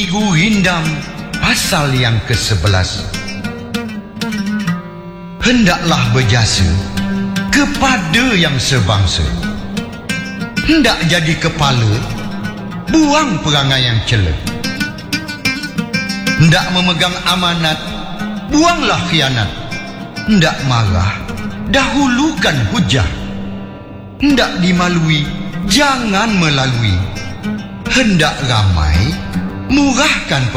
Bigu Rindam pasal yang ke-11. Hendaklah berjasa kepada yang sebangsa. Hendak jadi kepala, buang perangai yang cela. Hendak memegang amanat, buanglah khianat. Hendak marah, dahulukan hujah. Hendak dimalui, jangan melalui. Hendak ramai, murahkan